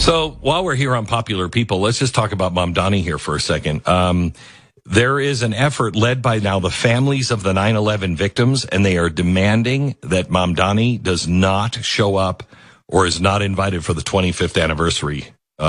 So while we're here on Popular People, let's just talk about Mamdani here for a second. There is an effort led by now the families of the 9/11 victims, and they are demanding that Mamdani does not show up or is not invited for the 25th anniversary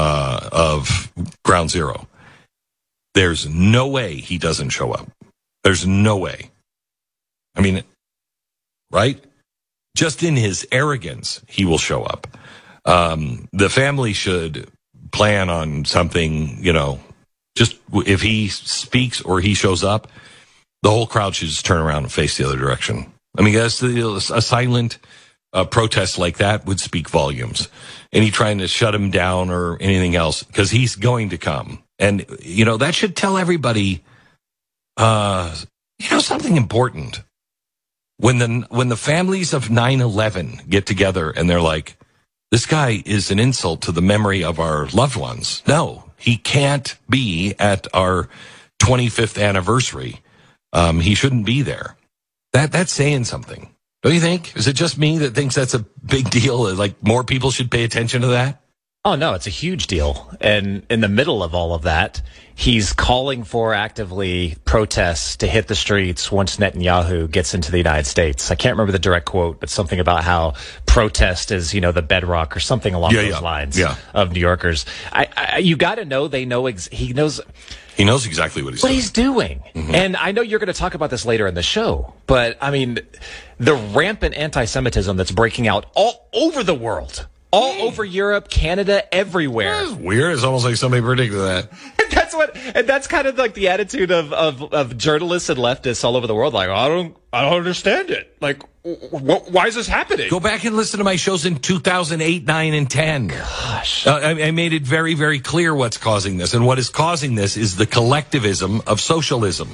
of Ground Zero. There's no way he doesn't show up. There's no way. I mean, right? Just in his arrogance, he will show up. The family should plan on something, just if he speaks or he shows up, the whole crowd should just turn around and face the other direction. I mean, a silent protest like that would speak volumes. Any trying to shut him down or anything else, because he's going to come. And, that should tell everybody, something important. When the families of 9/11 get together and they're like, this guy is an insult to the memory of our loved ones. No, he can't be at our 25th anniversary. He shouldn't be there. That's saying something. Don't you think? Is it just me that thinks that's a big deal? Like more people should pay attention to that? Oh, no, it's a huge deal. And in the middle of all of that, he's calling for actively protests to hit the streets once Netanyahu gets into the United States. I can't remember the direct quote, but something about how protest is, the bedrock or something along those lines of New Yorkers. You got to know they know he knows. He knows exactly what he's doing. Mm-hmm. And I know you're going to talk about this later in the show, but I mean, the rampant anti-Semitism that's breaking out all over the world. All over Europe, Canada, everywhere. That's weird. It's almost like somebody predicted that. And that's kind of like the attitude of journalists and leftists all over the world. Like, I don't understand it. Like, why is this happening? Go back and listen to my shows in 2008, 9, and 10. Gosh. I made it very, very clear what's causing this. And what is causing this is the collectivism of socialism.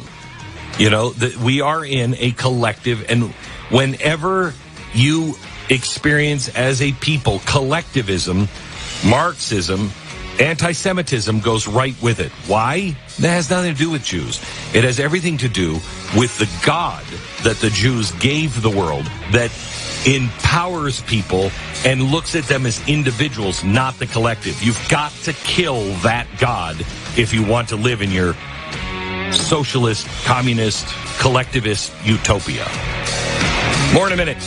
We are in a collective, and whenever you experience as a people collectivism, Marxism, anti-Semitism goes right with it. Why? That has nothing to do with Jews. It has everything to do with the God that the Jews gave the world, that empowers people and looks at them as individuals, not the collective. You've got to kill that God if you want to live in your socialist, communist, collectivist utopia. More in a minute.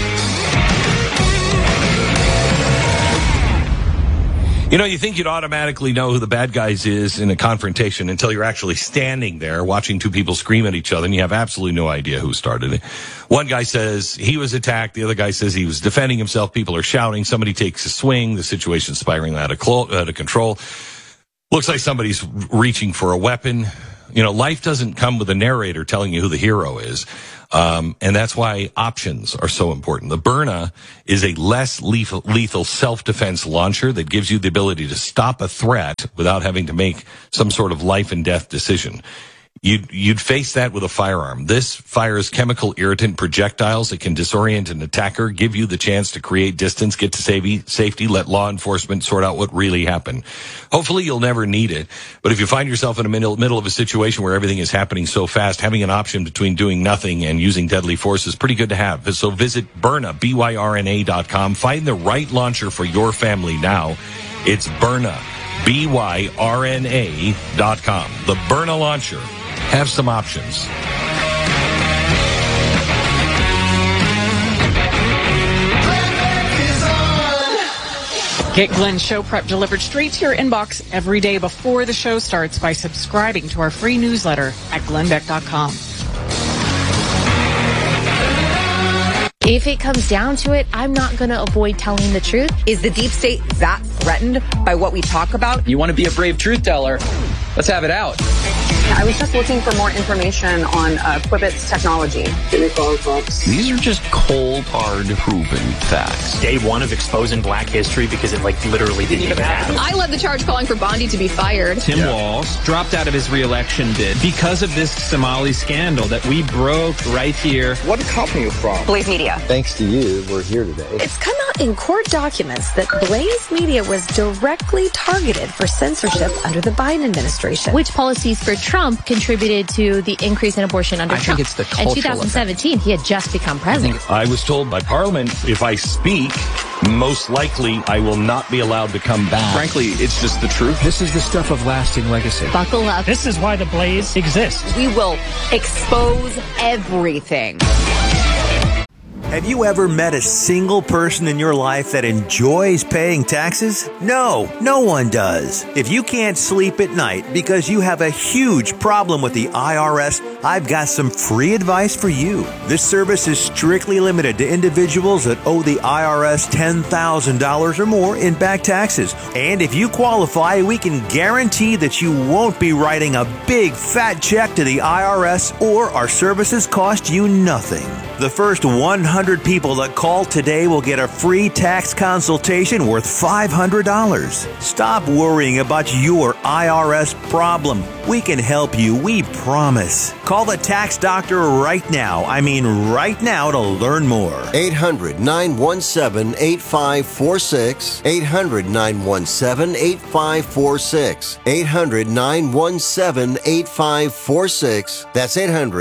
You think you'd automatically know who the bad guys is in a confrontation until you're actually standing there watching two people scream at each other, and you have absolutely no idea who started it. One guy says he was attacked. The other guy says he was defending himself. People are shouting. Somebody takes a swing. The situation's spiraling out of control. Looks like somebody's reaching for a weapon. Life doesn't come with a narrator telling you who the hero is. And that's why options are so important. The Byrna is a less lethal self-defense launcher that gives you the ability to stop a threat without having to make some sort of life and death decision. You'd face that with a firearm. This fires chemical irritant projectiles that can disorient an attacker, give you the chance to create distance, get to safety, let law enforcement sort out what really happened. Hopefully you'll never need it, but if you find yourself in the middle of a situation where everything is happening so fast, having an option between doing nothing and using deadly force is pretty good to have. So visit Byrna, BYRNA.com. Find the right launcher for your family now. It's Byrna, BYRNA.com. The Byrna launcher. Have some options. Get Glenn's show prep delivered straight to your inbox every day before the show starts by subscribing to our free newsletter at glennbeck.com. If it comes down to it, I'm not going to avoid telling the truth. Is the deep state that threatened by what we talk about? You want to be a brave truth teller? Let's have it out. I was just looking for more information on Quibbit's technology. These are just cold, hard, proven facts. Day one of exposing black history because it literally didn't even happen. I led the charge calling for Bondi to be fired. Tim Walz dropped out of his re-election bid because of this Somali scandal that we broke right here. What company are you from? Blaze Media. Thanks to you, we're here today. It's come out in court documents that Blaze Media was directly targeted for censorship under the Biden administration. Which policies for Trump Trump contributed to the increase in abortion under I Trump. think it's the cultural In 2017, he had just become president. I was told by Parliament, if I speak, most likely I will not be allowed to come back. Frankly, it's just the truth. This is the stuff of lasting legacy. Buckle up. This is why the Blaze exists. We will expose everything. Have you ever met a single person in your life that enjoys paying taxes? No, no one does. If you can't sleep at night because you have a huge problem with the IRS, I've got some free advice for you. This service is strictly limited to individuals that owe the IRS $10,000 or more in back taxes. And if you qualify, we can guarantee that you won't be writing a big fat check to the IRS, or our services cost you nothing. The first 100 people that call today will get a free tax consultation worth $500. Stop worrying about your IRS problem. We can help you, we promise. Call the tax doctor right now. I mean right now, to learn more. 800-917-8546. 800-917-8546. 800-917-8546. That's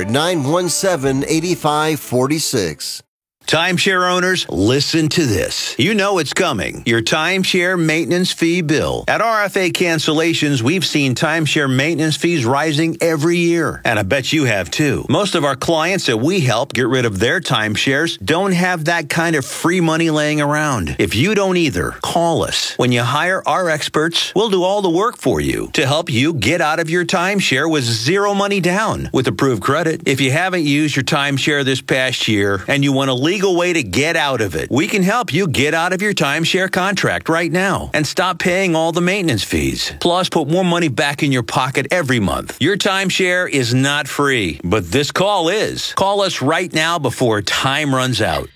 800-917-8546. Timeshare owners, listen to this. You know it's coming. Your timeshare maintenance fee bill. At RFA Cancellations, we've seen timeshare maintenance fees rising every year. And I bet you have too. Most of our clients that we help get rid of their timeshares don't have that kind of free money laying around. If you don't either, call us. When you hire our experts, we'll do all the work for you to help you get out of your timeshare with zero money down with approved credit. If you haven't used your timeshare this past year and you want a legal way to get out of it, we can help you get out of your timeshare contract right now and stop paying all the maintenance fees. Plus, put more money back in your pocket every month. Your timeshare is not free, but this call is. Call us right now before time runs out.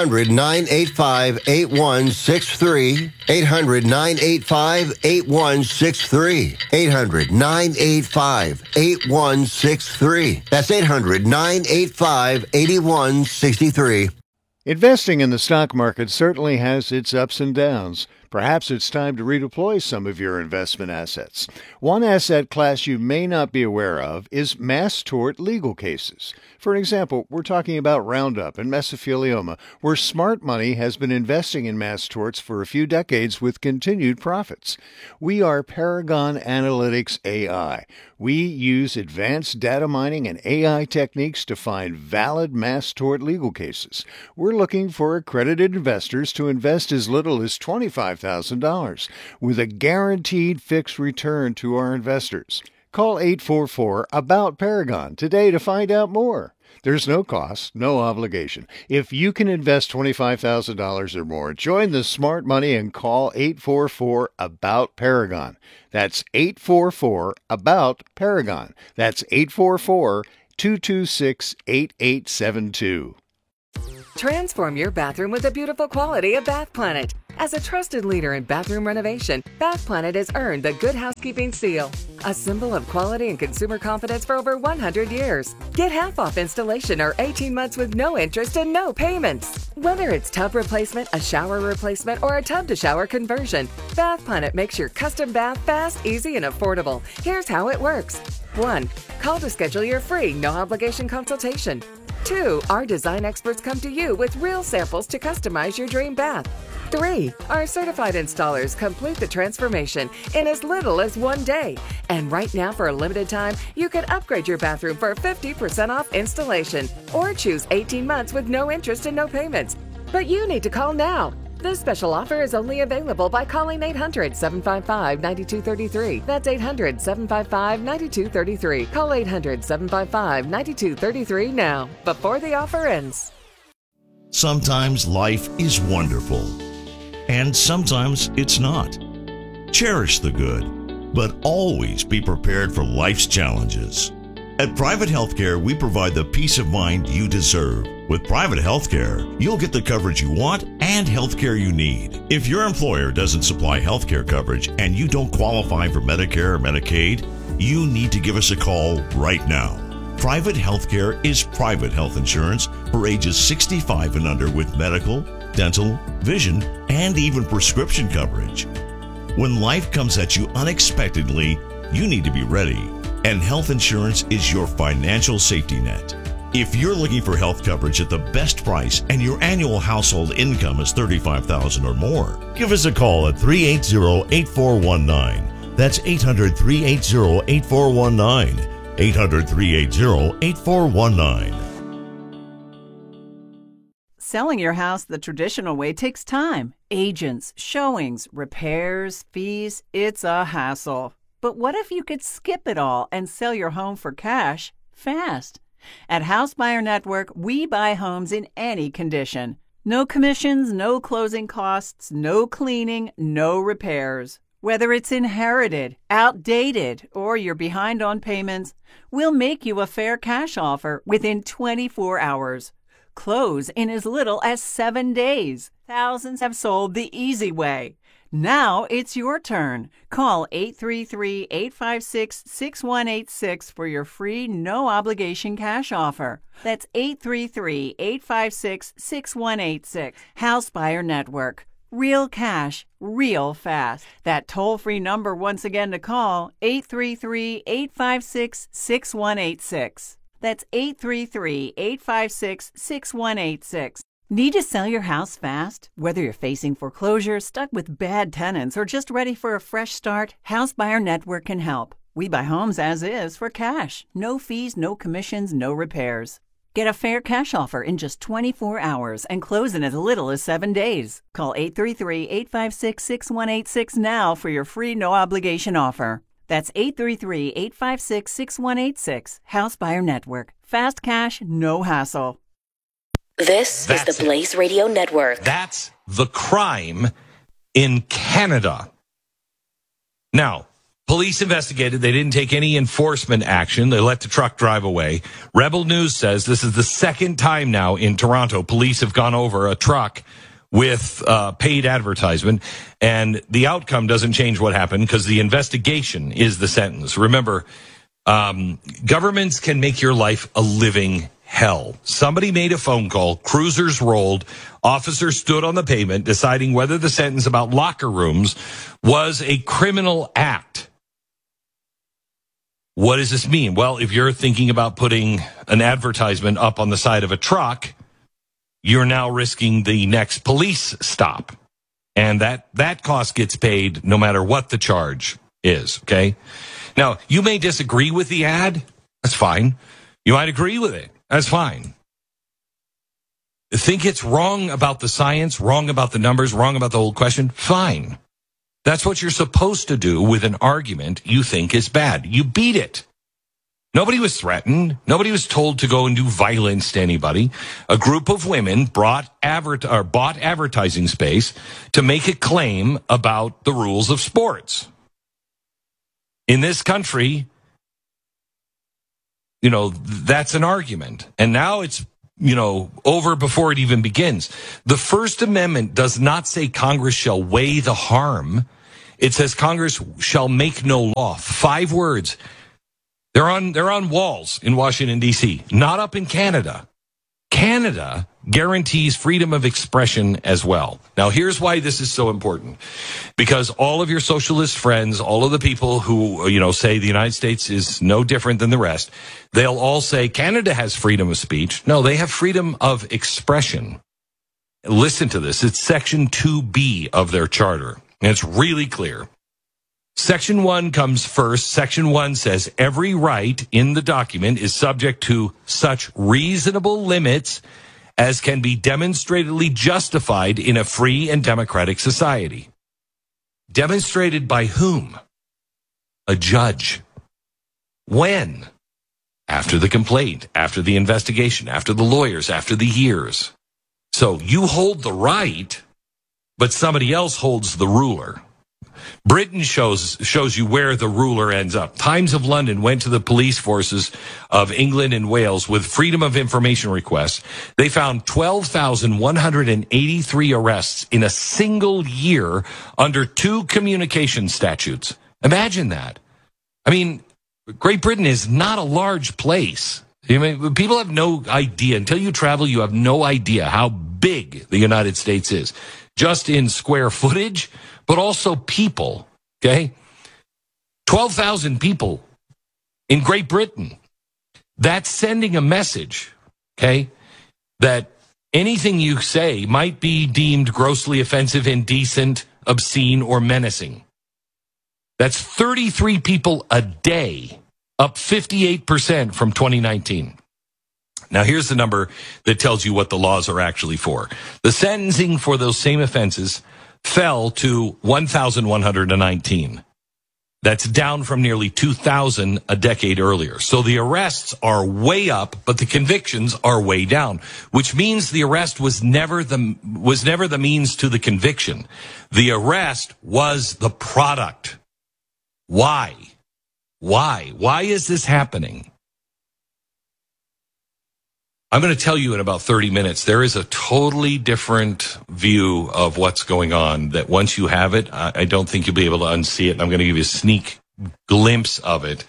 800-985-8163. 800-985-8163. 800-985-8163. That's 800-985-8163. Investing in the stock market certainly has its ups and downs. Perhaps it's time to redeploy some of your investment assets. One asset class you may not be aware of is mass tort legal cases. For example, we're talking about Roundup and mesothelioma, where smart money has been investing in mass torts for a few decades with continued profits. We are Paragon Analytics AI. We use advanced data mining and AI techniques to find valid mass tort legal cases. We're looking for accredited investors to invest as little as $25,000 with a guaranteed fixed return to our investors. Call 844-ABOUT-PARAGON today to find out more. There's no cost, no obligation. If you can invest $25,000 or more, join the smart money and call 844-ABOUT-PARAGON. That's 844-ABOUT-PARAGON. That's 844-226-8872. Transform your bathroom with the beautiful quality of Bath Planet. As a trusted leader in bathroom renovation, Bath Planet has earned the Good Housekeeping seal, a symbol of quality and consumer confidence for over 100 years. Get half off installation or 18 months with no interest and no payments. Whether it's tub replacement, a shower replacement, or a tub-to-shower conversion, Bath Planet makes your custom bath fast, easy, and affordable. Here's how it works. 1. Call to schedule your free, no-obligation consultation. 2. Our design experts come to you with real samples to customize your dream bath. 3. Our certified installers complete the transformation in as little as 1 day. And right now, for a limited time, you can upgrade your bathroom for 50% off installation or choose 18 months with no interest and no payments. But you need to call now. This special offer is only available by calling 800-755-9233. That's 800-755-9233. Call 800-755-9233 now, before the offer ends. Sometimes life is wonderful, and sometimes it's not. Cherish the good, but always be prepared for life's challenges. At Private Healthcare, we provide the peace of mind you deserve. With Private Healthcare, you'll get the coverage you want and healthcare you need. If your employer doesn't supply healthcare coverage and you don't qualify for Medicare or Medicaid, you need to give us a call right now. Private Healthcare is private health insurance for ages 65 and under with medical, dental, vision, and even prescription coverage. When life comes at you unexpectedly, you need to be ready. And health insurance is your financial safety net. If you're looking for health coverage at the best price and your annual household income is $35,000 or more, give us a call at 380-8419. That's 800-380-8419. 800-380-8419. Selling your house the traditional way takes time. Agents, showings, repairs, fees. It's a hassle. But what if you could skip it all and sell your home for cash fast? At House Buyer Network, we buy homes in any condition. No commissions, no closing costs, no cleaning, no repairs. Whether it's inherited, outdated, or you're behind on payments, we'll make you a fair cash offer within 24 hours. Close in as little as 7 days. Thousands have sold the easy way. Now it's your turn. Call 833-856-6186 for your free, no-obligation cash offer. That's 833-856-6186. House Buyer Network. Real cash, real fast. That toll-free number once again to call, 833-856-6186. That's 833-856-6186. Need to sell your house fast? Whether you're facing foreclosure, stuck with bad tenants, or just ready for a fresh start, House Buyer Network can help. We buy homes as is for cash. No fees, no commissions, no repairs. Get a fair cash offer in just 24 hours and close in as little as 7 days. Call 833-856-6186 now for your free no-obligation offer. That's 833-856-6186. House Buyer Network. Fast cash, no hassle. This is the Blaze Radio Network. That's the crime in Canada. Now, police investigated. They didn't take any enforcement action. They let the truck drive away. Rebel News says this is the second time now in Toronto police have gone over a truck with paid advertisement, and the outcome doesn't change what happened because the investigation is the sentence. Remember, governments can make your life a living hell. Somebody made a phone call, cruisers rolled, officers stood on the pavement deciding whether the sentence about locker rooms was a criminal act. What does this mean? Well, if you're thinking about putting an advertisement up on the side of a truck, you're now risking the next police stop. And that cost gets paid no matter what the charge is, okay? Now, you may disagree with the ad. That's fine. You might agree with it. That's fine. Think it's wrong about the science, wrong about the numbers, wrong about the whole question? Fine. That's what you're supposed to do with an argument you think is bad. You beat it. Nobody was threatened. Nobody was told to go and do violence to anybody. A group of women bought advertising space to make a claim about the rules of sports. In this country, you know, that's an argument. And now it's, you know, over before it even begins. The First Amendment does not say Congress shall weigh the harm. It says Congress shall make no law. 5 words. They're on walls in Washington, D.C., not up in Canada. Canada guarantees freedom of expression as well. Now, here's why this is so important. Because all of your socialist friends, all of the people who, you know, say the United States is no different than the rest, they'll all say Canada has freedom of speech. No, they have freedom of expression. Listen to this. It's Section 2B of their charter. And it's really clear. Section 1 comes first. Section 1 says every right in the document is subject to such reasonable limits as can be demonstrably justified in a free and democratic society. Demonstrated by whom? A judge. When? After the complaint, after the investigation, after the lawyers, after the years. So you hold the right, but somebody else holds the ruler. Britain shows you where the ruler ends up. Times of London went to the police forces of England and Wales with freedom of information requests. They found 12,183 arrests in a single year under 2 communication statutes. Imagine that. I mean, Great Britain is not a large place. I mean, people have no idea. Until you travel, you have no idea how big the United States is. Just in square footage, but also people, okay? 12,000 people In Great Britain, that's sending a message, okay, that anything you say might be deemed grossly offensive, indecent, obscene, or menacing. That's 33 people a day, up 58% from 2019. Now, here's the number that tells you what the laws are actually for. The sentencing for those same offenses fell to 1,119. That's down from nearly 2,000 a decade earlier. So the arrests are way up, but the convictions are way down, which means the arrest was never the means to the conviction. The arrest was the product. Why? Why is this happening? I'm going to tell you in about 30 minutes. There is a totally different view of what's going on that once you have it, I don't think you'll be able to unsee it. And I'm going to give you a sneak glimpse of it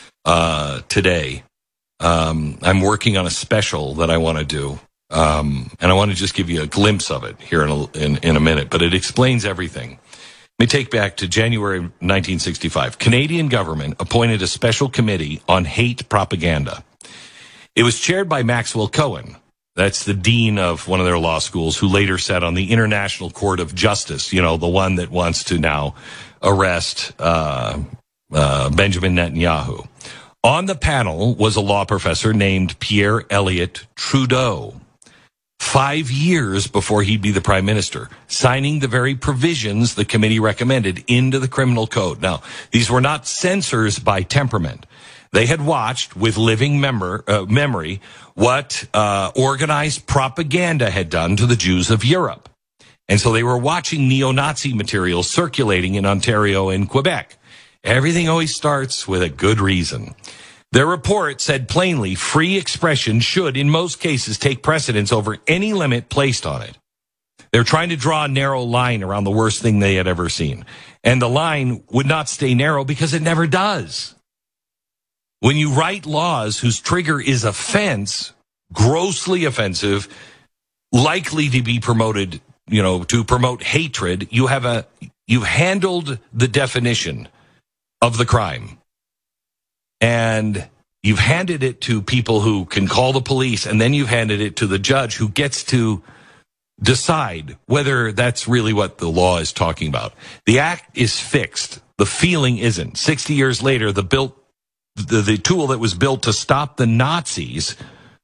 today. I'm working on a special that I want to do. And I want to just give you a glimpse of it here in a minute. But it explains everything. Let me take back to January 1965. Canadian government appointed a special committee on hate propaganda. It was chaired by Maxwell Cohen. That's the dean of one of their law schools who later sat on the International Court of Justice, you know, the one that wants to now arrest Benjamin Netanyahu. On the panel was a law professor named Pierre Elliott Trudeau, 5 years before he'd be the prime minister, signing the very provisions the committee recommended into the criminal code. Now, these were not censors by temperament. They had watched with living memory what organized propaganda had done to the Jews of Europe. And so they were watching neo-Nazi material circulating in Ontario and Quebec. Everything always starts with a good reason. Their report said plainly, free expression should, in most cases, take precedence over any limit placed on it. They're trying to draw a narrow line around the worst thing they had ever seen. And the line would not stay narrow because it never does. When you write laws whose trigger is offense, grossly offensive, likely to be promoted, to promote hatred, you've handled the definition of the crime. And you've handed it to people who can call the police, and then you've handed it to the judge who gets to decide whether that's really what the law is talking about. The act is fixed. The feeling isn't. 60 years later, the tool that was built to stop the Nazis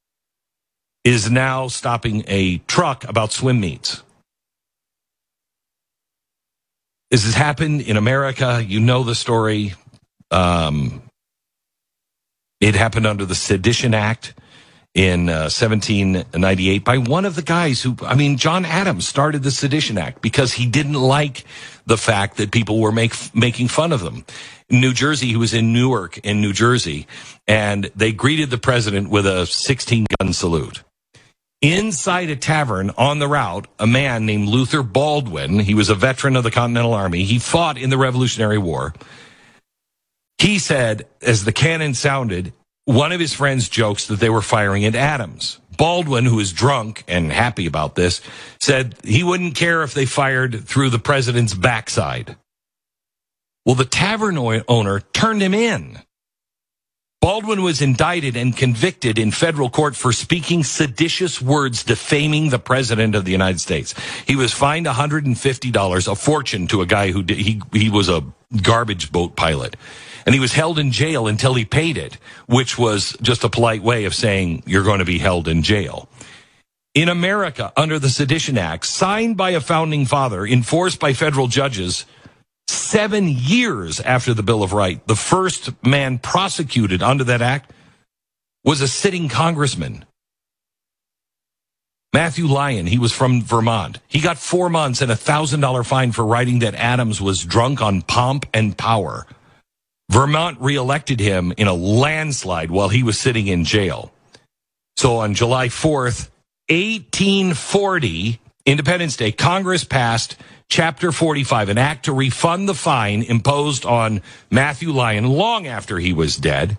is now stopping a truck about swim meets. This has happened in America. You know the story. It happened under the Sedition Act in 1798 by one of the guys John Adams started the Sedition Act because he didn't like the fact that people were making fun of them. In New Jersey, he was in Newark in New Jersey, and they greeted the president with a 16-gun salute. Inside a tavern on the route, a man named Luther Baldwin, he was a veteran of the Continental Army. He fought in the Revolutionary War. He said, as the cannon sounded, one of his friends jokes that they were firing at Adams. Baldwin, who is drunk and happy about this, said he wouldn't care if they fired through the president's backside. Well, the tavern owner turned him in. Baldwin was indicted and convicted in federal court for speaking seditious words defaming the president of the United States. He was fined $150, a fortune to a guy who he was a garbage boat pilot. And he was held in jail until he paid it, which was just a polite way of saying you're going to be held in jail. In America, under the Sedition Act, signed by a founding father, enforced by federal judges, 7 years after the Bill of Rights, the first man prosecuted under that act was a sitting congressman. Matthew Lyon, he was from Vermont. He got 4 months and $1,000 fine for writing that Adams was drunk on pomp and power. Vermont reelected him in a landslide while he was sitting in jail. So on July 4th, 1840, Independence Day, Congress passed Chapter 45, an act to refund the fine imposed on Matthew Lyon long after he was dead.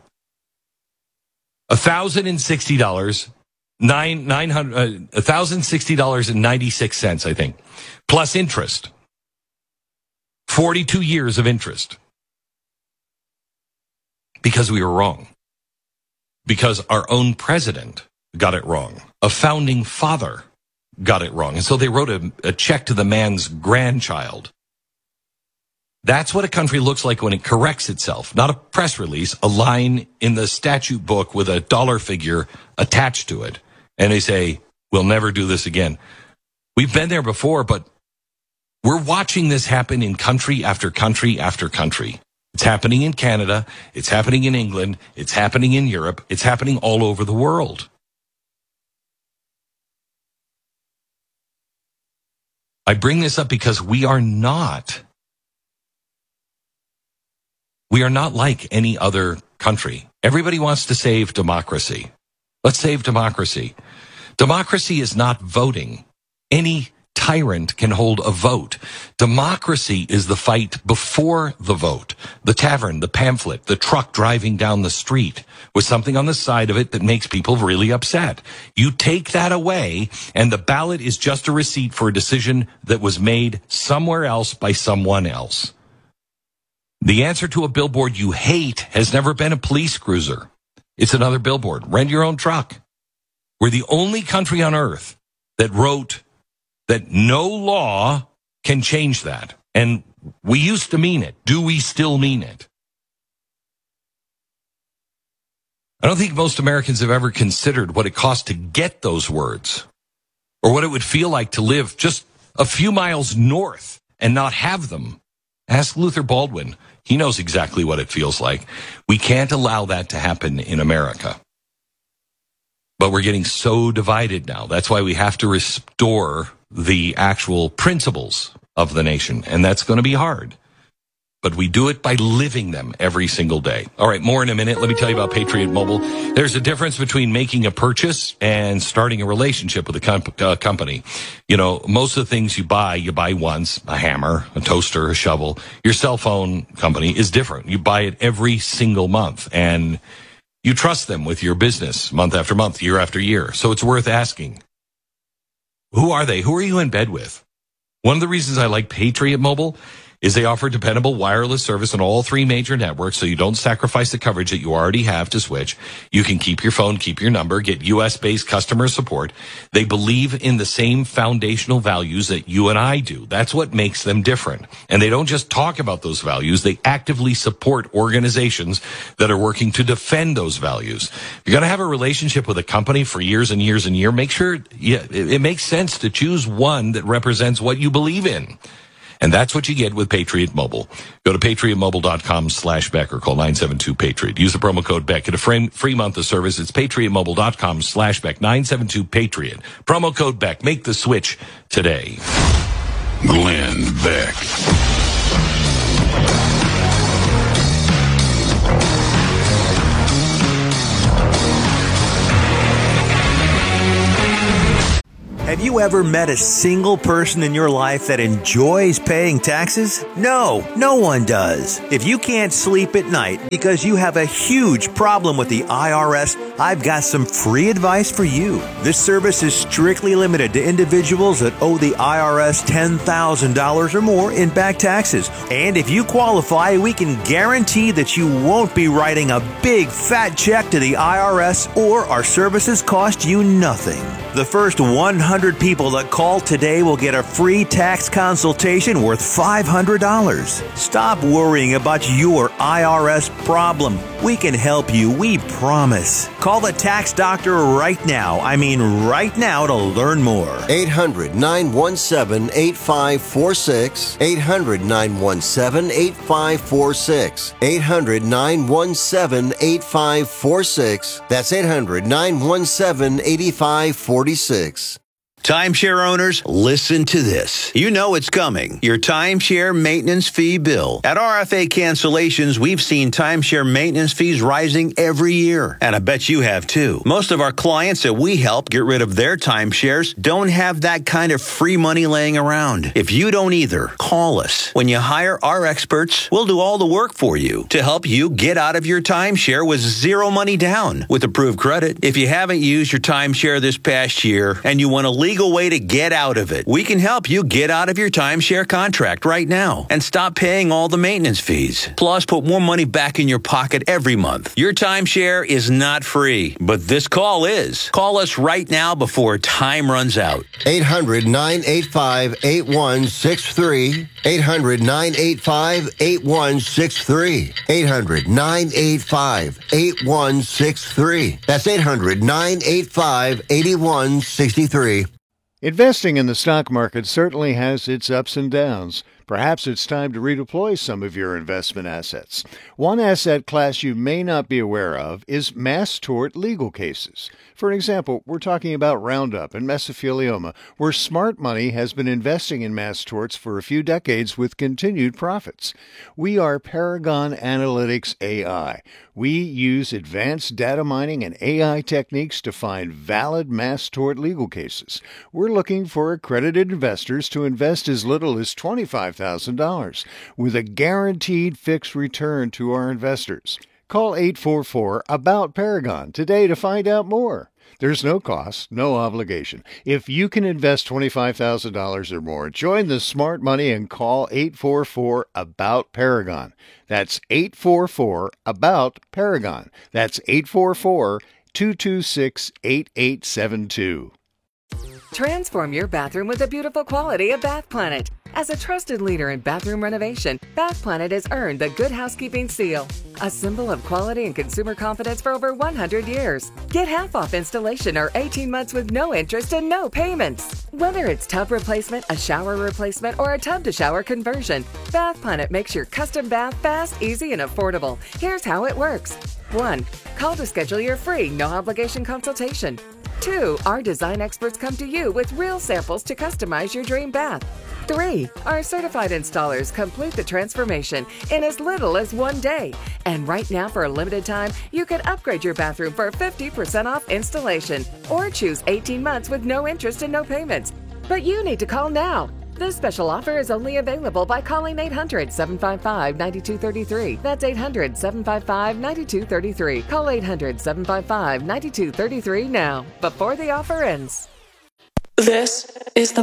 $1,060, $1,060.96, I think, plus interest. 42 years of interest. Because we were wrong. because our own president got it wrong. A founding father got it wrong. And so they wrote a check to the man's grandchild. That's what a country looks like when it corrects itself. Not a press release, a line in the statute book with a dollar figure attached to it. And they say, we'll never do this again. We've been there before, but we're watching this happen in country after country after country. It's happening in Canada. It's happening in England. It's happening in Europe. It's happening all over the world. I bring this up because we are not like any other country. Everybody wants to save democracy. Let's save democracy. Democracy is not voting. Any tyrant can hold a vote. Democracy is the fight before the vote. The tavern, the pamphlet, the truck driving down the street with something on the side of it that makes people really upset. You take that away, and the ballot is just a receipt for a decision that was made somewhere else by someone else. The answer to a billboard you hate has never been a police cruiser. It's another billboard. Rent your own truck. We're the only country on earth that wrote that no law can change that. And we used to mean it. Do we still mean it? I don't think most Americans have ever considered what it costs to get those words, or what it would feel like to live just a few miles north and not have them. Ask Luther Baldwin. He knows exactly what it feels like. We can't allow that to happen in America. But we're getting so divided now. That's why we have to restore the actual principles of the nation. And that's going to be hard. But we do it by living them every single day. All right, more in a minute. Let me tell you about Patriot Mobile. There's a difference between making a purchase and starting a relationship with a company. You know, most of the things you buy once, a hammer, a toaster, a shovel. Your cell phone company is different. You buy it every single month, and you trust them with your business month after month, year after year. So it's worth asking, who are they? Who are you in bed with? One of the reasons I like Patriot Mobile is they offer dependable wireless service on all three major networks, so you don't sacrifice the coverage that you already have to switch. You can keep your phone, keep your number, get U.S.-based customer support. They believe in the same foundational values that you and I do. That's what makes them different. And they don't just talk about those values. They actively support organizations that are working to defend those values. If you're going to have a relationship with a company for years and years and years, make sure it makes sense to choose one that represents what you believe in. And that's what you get with Patriot Mobile. Go to patriotmobile.com/Beck or call 972-PATRIOT. Use the promo code Beck. Get a free month of service. It's patriotmobile.com/Beck, 972-PATRIOT. Promo code Beck. Make the switch today. Glenn Beck. Have you ever met a single person in your life that enjoys paying taxes? No, no one does. If you can't sleep at night because you have a huge problem with the IRS, I've got some free advice for you. This service is strictly limited to individuals that owe the IRS $10,000 or more in back taxes. And if you qualify, we can guarantee that you won't be writing a big fat check to the IRS, or our services cost you nothing. The first 100 people that call today will get a free tax consultation worth $500. Stop worrying about your IRS problem. We can help you, we promise. Call the tax doctor right now. I mean right now to learn more. 800-917-8546. 800-917-8546. 800-917-8546. That's 800-917-8546. Timeshare owners, listen to this. You know it's coming. Your timeshare maintenance fee bill. At RFA Cancellations, we've seen timeshare maintenance fees rising every year. And I bet you have too. Most of our clients that we help get rid of their timeshares don't have that kind of free money laying around. If you don't either, call us. When you hire our experts, we'll do all the work for you to help you get out of your timeshare with zero money down with approved credit. If you haven't used your timeshare this past year and you want to legally legal way to get out of it. We can help you get out of your timeshare contract right now and stop paying all the maintenance fees. Plus, put more money back in your pocket every month. Your timeshare is not free, but this call is. Call us right now before time runs out. 800-985-8163. 800-985-8163. 800-985-8163. That's 800-985-8163. Investing in the stock market certainly has its ups and downs. Perhaps it's time to redeploy some of your investment assets. One asset class you may not be aware of is mass tort legal cases. For example, we're talking about Roundup and mesothelioma, where smart money has been investing in mass torts for a few decades with continued profits. We are Paragon Analytics AI. We use advanced data mining and AI techniques to find valid mass tort legal cases. We're looking for accredited investors to invest as little as $25,000 with a guaranteed fixed return to our investors. Call 844-ABOUT-PARAGON today to find out more. There's no cost, no obligation. If you can invest $25,000 or more, join the smart money and call 844-ABOUT-PARAGON. That's 844-ABOUT-PARAGON. That's 844-226-8872. Transform your bathroom with the beautiful quality of Bath Planet. As a trusted leader in bathroom renovation, Bath Planet has earned the Good Housekeeping seal, a symbol of quality and consumer confidence for over 100 years. Get half off installation or 18 months with no interest and no payments. Whether it's tub replacement, a shower replacement, or a tub-to-shower conversion, Bath Planet makes your custom bath fast, easy, and affordable. Here's how it works. 1. Call to schedule your free, no-obligation consultation. 2. Our design experts come to you with real samples to customize your dream bath. 3. Our certified installers complete the transformation in as little as 1 day. And right now, for a limited time, you can upgrade your bathroom for 50% off installation or choose 18 months with no interest and no payments. But you need to call now. This special offer is only available by calling 800-755-9233. That's 800-755-9233. Call 800-755-9233 now, before the offer ends. This is the